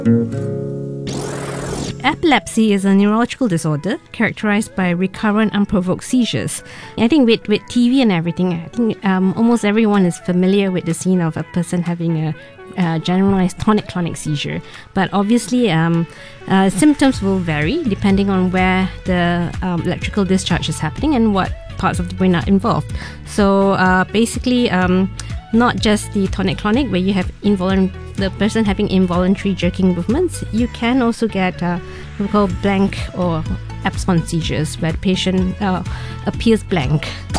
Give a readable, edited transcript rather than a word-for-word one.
Epilepsy is a neurological disorder characterized by recurrent unprovoked seizures. I think with TV and everything, I think almost everyone is familiar with the scene of a person having a generalized tonic-clonic seizure. But obviously, symptoms will vary depending on where the electrical discharge is happening and what parts of the brain are involved. So basically, not just the tonic-clonic, where you have the person having involuntary jerking movements. You can also get what we call blank or absence seizures, where the patient appears blank.